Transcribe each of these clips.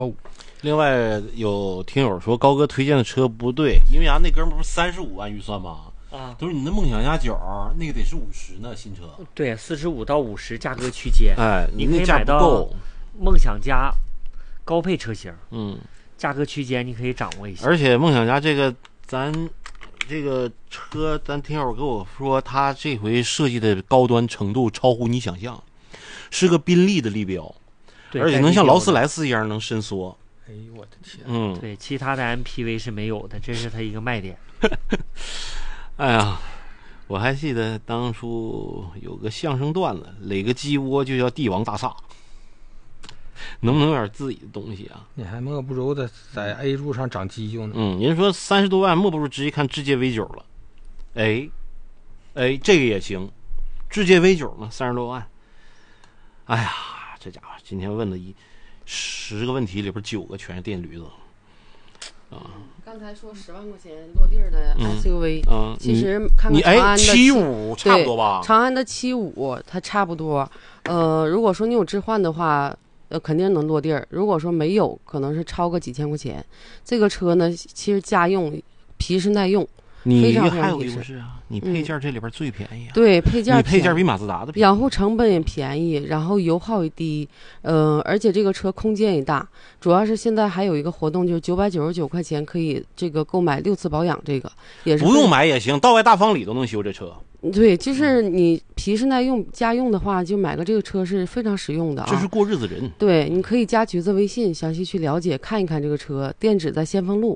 哦， 另外有听友说高哥推荐的车不对，因为啥？那哥们不是35万预算吗？ 啊， 都是你的梦想家9那个得是50呢，新车。 对，45到50价格区间， 哎， 你可以那价买到不够。 梦想家高配车型，价格区间你可以掌握一下。 而且梦想家这个咱这个车，咱听友跟我说，他这回设计的高端程度超乎你想象，是个宾利的立标， 对， 而且能像劳斯莱斯一样能伸缩。 哎呦我的天！ 对，其他的 MPV 是没有的，这是它一个卖点。 哎呀，我还记得当初有个相声段子，垒个鸡窝就叫帝王大厦。能不能有点自己的东西啊？ 你还莫不如在 A 柱上长犄角呢。 人说30多万，莫不如直接看智界 V9了。哎，这个也行，智界 V9呢，30多万。哎呀，这家伙今天问的10个问题里边9个全是电驴子啊。 刚才说10万块钱落地的 SUV，其实看看长安的 75差不多吧？ 长安的75它差不多。如果说你有置换的话，肯定能落地儿。如果说没有，可能是超个几千块钱。这个车呢，其实家用皮实耐用，非常还有优势啊！你配件这里边最便宜啊。 对，配件比马自达的便宜， 养护成本也便宜，然后油耗也低，而且这个车空间也大。主要是现在还有一个活动，就是999块钱可以这个购买6次保养，这个也是不用买也行，到外大方里都能修这车。 对，就是你皮实耐用家用的话，就买个这个车是非常实用的啊。 这是过日子人。 对，你可以加橘子微信，详细去了解看一看这个车。店址在先锋路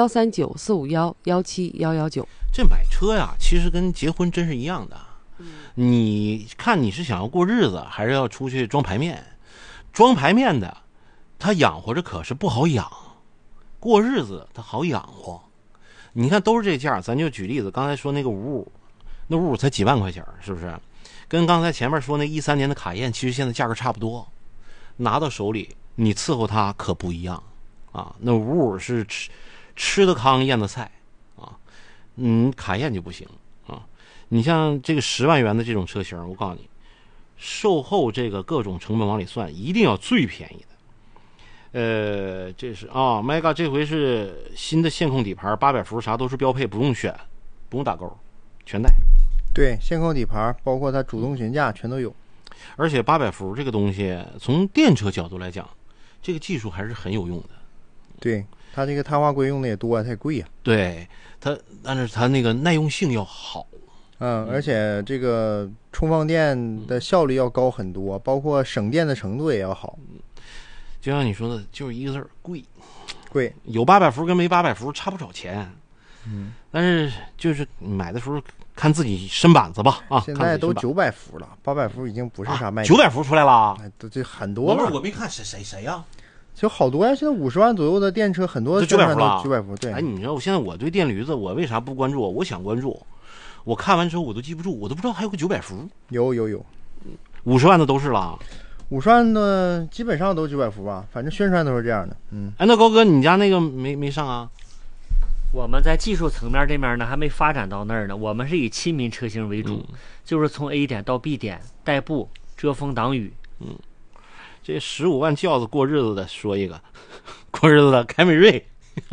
139-451-17119。 这买车呀，其实跟结婚真是一样的。你看你是想要过日子，还是要出去装牌面？装牌面的，他养活着可是不好养；过日子他好养活。你看都是这价，咱就举例子，刚才说那个55，那55才几万块钱，是不是？跟刚才前面说那13年的卡宴，其实现在价格差不多。拿到手里，你伺候它可不一样啊。那55是吃的糠咽的菜啊，卡宴就不行啊。你像这个10万元的这种车型，我告诉你，售后这个各种成本往里算，一定要最便宜的。这是Mega 这回是新的线控底盘，800伏啥都是标配，不用选，不用打勾，全带。 对，线控底盘包括它主动悬架全都有。 而且800伏这个东西，从电车角度来讲，这个技术还是很有用的。 对，它这个碳化硅用的也多，它也贵呀。 对，但是它那个耐用性要好。 而且这个充放电的效率要高很多，包括省电的程度也要好。 就像你说的，就是一个字儿，贵。 贵， 有800伏跟没800伏差不少钱。但是就是买的时候看自己身板子吧啊。 现在都900伏了，800伏已经不是啥卖点。900伏出来了， 这很多了。 我没看谁呀？ 就好多呀，现在50万左右的电车很多 900伏了 ，900伏。对。 哎，你知道现在我对电驴子，我为啥不关注？我想关注，我看完之后我都记不住，我都不知道还有个900伏。 有 ，50万的都是了。 50万的基本上都900伏吧，反正宣传都是这样的。 那高哥，你家那个没上啊？ 我们在技术层面这面呢，还没发展到那儿呢。我们是以亲民车型为主，就是从 A 点到 B 点，代步、遮风挡雨。 这15万轿子过日子的，说一个过日子的凯美瑞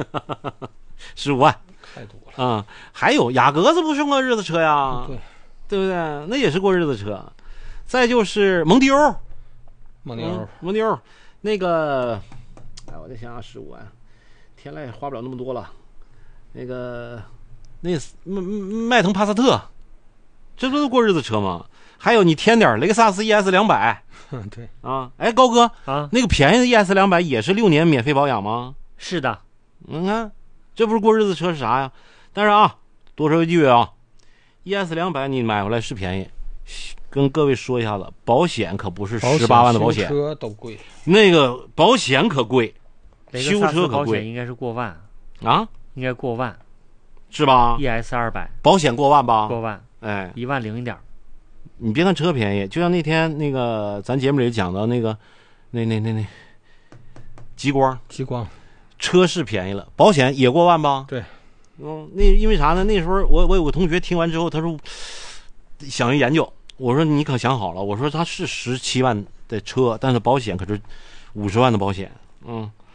，15万， 太多了还有雅阁子不是过日子车呀？对不对？那也是过日子车。再就是蒙迪欧，那个，我再想想，15万，天籁花不了那么多了。那迈腾帕萨特，这不都过日子车吗？还有你添点雷克萨斯 ES200， 对啊，哎，高哥啊， 那个便宜的 ES200也是6年免费保养吗？ 是的， 你看，这不是过日子车是啥呀？但是啊，多说一句啊 ，ES200你买回来是便宜，跟各位说一下子，保险可不是18万的保险， 修车都贵， 那个保险可贵，修车可贵， 应该是过万啊。 应该过万， 是吧 ？ES200 保险过万吧？ 过万， 哎 ，1万零一点。 你别看车便宜，就像那天那个咱节目里讲到那个，那极光，车是便宜了，保险也过万吧？ 对， 那因为啥呢？那时候我有个同学听完之后，他说想研究，我说你可想好了，我说他是17万的车，但是保险可是50万的保险，